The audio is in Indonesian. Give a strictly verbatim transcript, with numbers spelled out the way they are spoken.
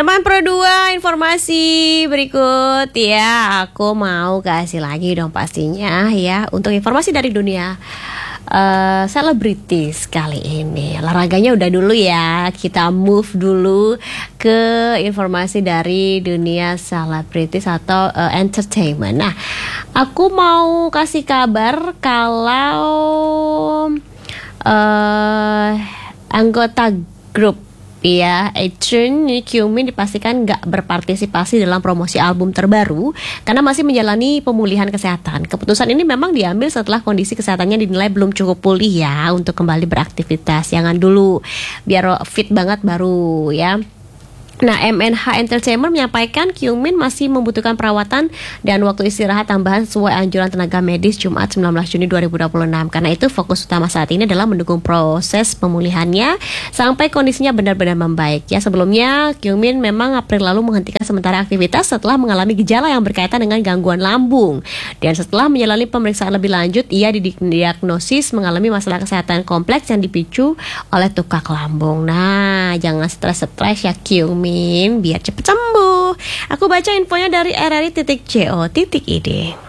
Teman Pro dua, informasi berikut ya. Aku mau kasih lagi dong pastinya ya, untuk informasi dari dunia uh, selebritis kali ini. Olahraganya udah dulu ya, kita move dulu ke informasi dari dunia selebritis atau uh, entertainment. Nah, aku mau kasih kabar kalau uh, anggota grup ya, Action Kyumin dipastikan nggak berpartisipasi dalam promosi album terbaru karena masih menjalani pemulihan kesehatan. Keputusan ini memang diambil setelah kondisi kesehatannya dinilai belum cukup pulih ya untuk kembali beraktivitas. Jangan dulu, biar fit banget baru ya. Nah, M N H Entertainment menyampaikan Kyumin masih membutuhkan perawatan dan waktu istirahat tambahan sesuai anjuran tenaga medis Jumat sembilan belas Juni dua ribu dua puluh enam. Karena itu fokus utama saat ini adalah mendukung proses pemulihannya sampai kondisinya benar-benar membaik. Ya, sebelumnya Kyumin memang April lalu menghentikan sementara aktivitas setelah mengalami gejala yang berkaitan dengan gangguan lambung. Dan setelah menjalani pemeriksaan lebih lanjut, ia didiagnosis mengalami masalah kesehatan kompleks yang dipicu oleh tukak lambung. Nah, jangan stres-stres ya Kyumin, biar cepet sembuh. Aku baca infonya dari r r i titik co titik i d.